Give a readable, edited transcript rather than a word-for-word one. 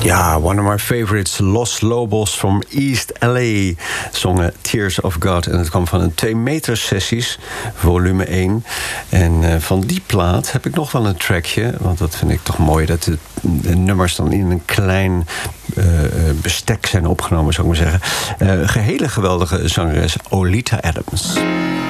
Ja, one of my favorites, Los Lobos from East LA, zongen Tears of God. En het kwam van een 2-meter sessies, volume 1. En van die plaat heb ik nog wel een trackje, want dat vind ik toch mooi, dat de nummers dan in een klein bestek zijn opgenomen, zou ik maar zeggen. Gehele geweldige zangeres Oleta Adams.